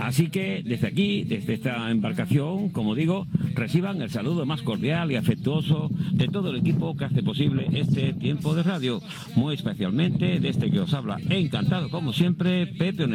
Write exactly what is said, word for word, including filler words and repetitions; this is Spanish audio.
Así que desde aquí, desde esta embarcación, como digo, reciban el saludo más cordial y afectuoso de todo el equipo que hace posible este tiempo de radio, muy especialmente de este que os habla, encantado como siempre, Pepe Onestes.